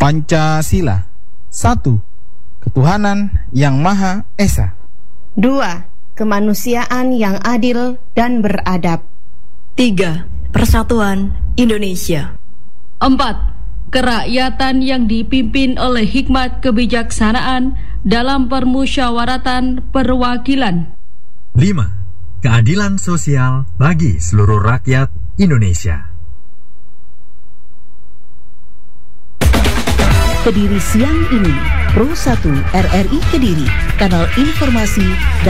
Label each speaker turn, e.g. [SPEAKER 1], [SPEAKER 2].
[SPEAKER 1] Pancasila. 1. Ketuhanan yang Maha Esa.
[SPEAKER 2] 2. Kemanusiaan yang adil dan beradab.
[SPEAKER 3] 3. Persatuan Indonesia.
[SPEAKER 4] 4. Kerakyatan yang dipimpin oleh hikmat kebijaksanaan dalam permusyawaratan perwakilan.
[SPEAKER 5] 5. Keadilan sosial bagi seluruh rakyat Indonesia.
[SPEAKER 6] Kediri siang ini, Pro 1 RRI Kediri, kanal informasi